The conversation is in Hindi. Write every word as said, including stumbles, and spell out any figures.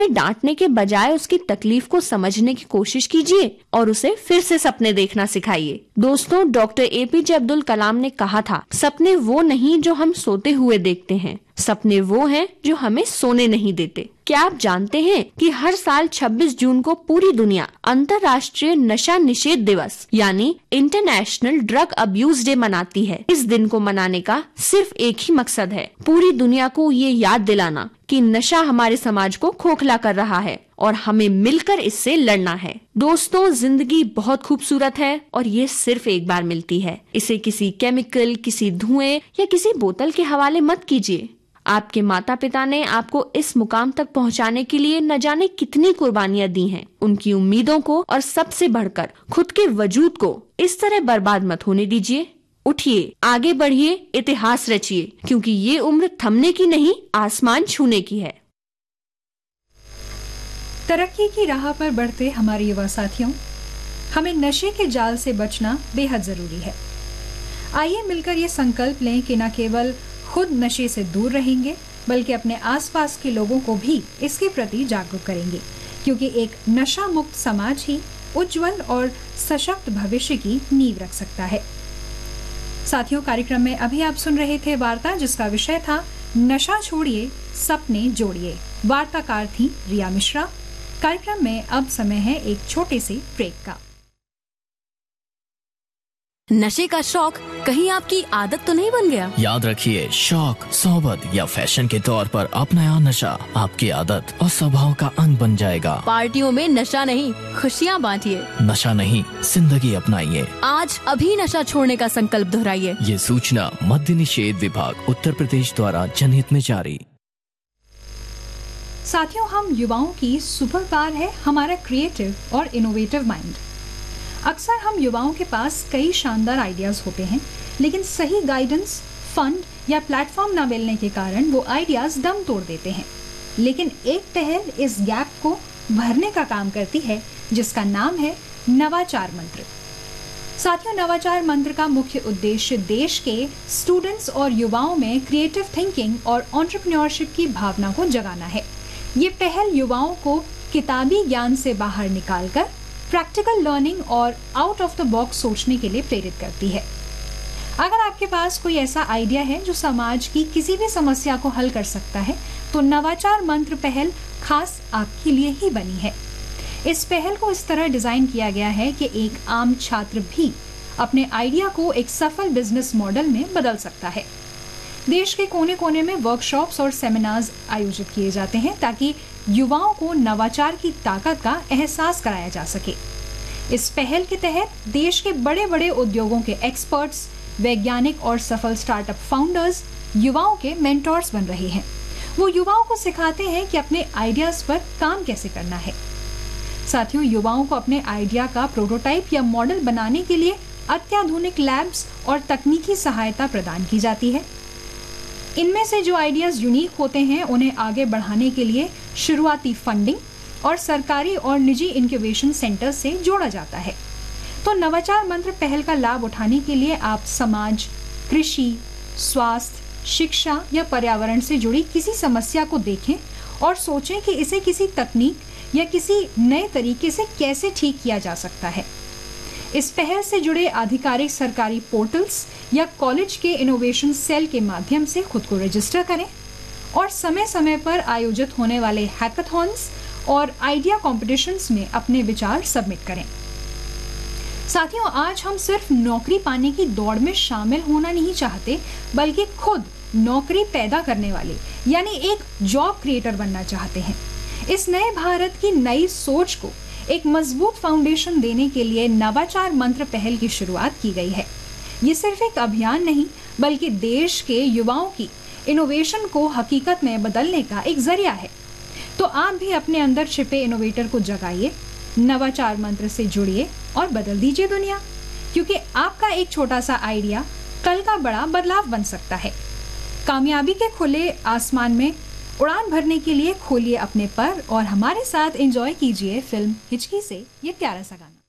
डांटने के बजाय उसकी तकलीफ को समझने की कोशिश कीजिए और उसे फिर से सपने देखना सिखाइए। दोस्तों, डॉक्टर एपीजे अब्दुल कलाम ने कहा था, सपने वो नहीं जो हम सोते हुए देखते हैं, सपने वो हैं जो हमें सोने नहीं देते। क्या आप जानते हैं कि हर साल छब्बीस जून को पूरी दुनिया अंतर्राष्ट्रीय नशा निषेध दिवस यानी इंटरनेशनल ड्रग अब्यूज डे मनाती है। इस दिन को मनाने का सिर्फ एक ही मकसद है, पूरी दुनिया को ये याद दिलाना कि नशा हमारे समाज को खोखला कर रहा है और हमें मिलकर इससे लड़ना है। दोस्तों, जिंदगी बहुत खूबसूरत है और ये सिर्फ एक बार मिलती है। इसे किसी केमिकल, किसी धुएं या किसी बोतल के हवाले मत कीजिए। आपके माता पिता ने आपको इस मुकाम तक पहुंचाने के लिए न जाने कितनी कुर्बानियां दी हैं। उनकी उम्मीदों को और सबसे बढ़कर खुद के वजूद को इस तरह बर्बाद मत होने दीजिए। उठिए, आगे बढ़िए, इतिहास रचिए, क्योंकि ये उम्र थमने की नहीं, आसमान छूने की है। तरक्की की राह पर बढ़ते हमारे युवा साथियों, हमें नशे के जाल से बचना बेहद जरूरी है। आइए मिलकर ये संकल्प लें कि न केवल खुद नशे से दूर रहेंगे बल्कि अपने आसपास के लोगों को भी इसके प्रति जागरूक करेंगे, क्योंकि एक नशा मुक्त समाज ही उज्जवल और सशक्त भविष्य की नींव रख सकता है। साथियों, कार्यक्रम में अभी आप सुन रहे थे वार्ता जिसका विषय था नशा छोड़िए सपने जोड़िए। वार्ताकार थी रिया मिश्रा। कार्यक्रम में अब समय है एक छोटे से ब्रेक का। नशे का शौक कहीं आपकी आदत तो नहीं बन गया? याद रखिए, शौक, सोबत या फैशन के तौर पर अपनाया नशा आपकी आदत और स्वभाव का अंग बन जाएगा। पार्टियों में नशा नहीं, खुशियाँ बांटिए। नशा नहीं, जिंदगी अपनाइए। आज अभी नशा छोड़ने का संकल्प दोहराइए। ये सूचना मद्य निषेध विभाग उत्तर प्रदेश द्वारा जनहित में जारी। साथियों, हम युवाओं की सुपर पावर है हमारा क्रिएटिव और इनोवेटिव माइंड। अक्सर हम युवाओं के पास कई शानदार आइडियाज होते हैं, लेकिन सही गाइडेंस, फंड या प्लेटफॉर्म न मिलने के कारण वो आइडियाज दम तोड़ देते हैं। लेकिन एक पहल इस गैप को भरने का काम करती है, जिसका नाम है नवाचार मंत्र। साथियों, नवाचार मंत्र का मुख्य उद्देश्य देश के स्टूडेंट्स और युवाओं में क्रिएटिव थिंकिंग और एंटरप्रेन्योरशिप की भावना को जगाना है। ये पहल युवाओं को किताबी ज्ञान से बाहर निकालकर प्रैक्टिकल लर्निंग और आउट ऑफ द बॉक्स सोचने के लिए प्रेरित करती है। अगर आपके पास कोई ऐसा आइडिया है जो समाज की किसी भी समस्या को हल कर सकता है, तो नवाचार मंत्र पहल खास आपके लिए ही बनी है। इस पहल को इस तरह डिजाइन किया गया है कि एक आम छात्र भी अपने आइडिया को एक सफल बिजनेस मॉडल में बदल सकता है। देश के कोने कोने में वर्कशॉप्स और सेमिनार्स आयोजित किए जाते हैं ताकि युवाओं को नवाचार की ताकत का एहसास कराया जा सके। इस पहल के तहत देश के बड़े बड़े उद्योगों के एक्सपर्ट्स, वैज्ञानिक और सफल स्टार्टअप फाउंडर्स युवाओं के मेंटोर्स बन रहे हैं। वो युवाओं को सिखाते हैं कि अपने आइडियाज पर काम कैसे करना है। साथियों, युवाओं को अपने आइडिया का प्रोटोटाइप या मॉडल बनाने के लिए अत्याधुनिक लैब्स और तकनीकी सहायता प्रदान की जाती है। इनमें से जो आइडियाज यूनिक होते हैं उन्हें आगे बढ़ाने के लिए शुरुआती फंडिंग और सरकारी और निजी इंक्यूबेशन सेंटर से जोड़ा जाता है। तो नवाचार मंत्र पहल का लाभ उठाने के लिए आप समाज, कृषि, स्वास्थ्य, शिक्षा या पर्यावरण से जुड़ी किसी समस्या को देखें और सोचें कि इसे किसी तकनीक या किसी नए तरीके से कैसे ठीक किया जा सकता है। इस पहल से जुड़े आधिकारिक सरकारी पोर्टल्स या कॉलेज के इनोवेशन सेल के माध्यम से खुद को रजिस्टर करें और समय समय पर आयोजित होने वाले हैकाथॉन्स और आइडिया कॉम्पिटिशन्स में अपने विचार सबमिट करें। साथियों, आज हम सिर्फ नौकरी पाने की दौड़ में शामिल होना नहीं चाहते, बल्कि खुद नौकरी पैदा करने वाले यानी एक जॉब क्रिएटर बनना चाहते हैं। इस नए भारत की नई सोच को एक मजबूत फाउंडेशन देने के लिए नवाचार मंत्र पहल की शुरुआत की गई है। ये सिर्फ एक अभियान नहीं, बल्कि देश के युवाओं की इनोवेशन को हकीकत में बदलने का एक जरिया है। तो आप भी अपने अंदर छिपे इनोवेटर को जगाइए, नवाचार मंत्र से जुड़िए और बदल दीजिए दुनिया, क्योंकि आपका एक छोटा सा आइडिया कल का बड़ा बदलाव बन सकता है। कामयाबी के खुले आसमान में उड़ान भरने के लिए खोलिए अपने पर और हमारे साथ एंजॉय कीजिए फिल्म हिचकी से ये प्यारा सा गाना।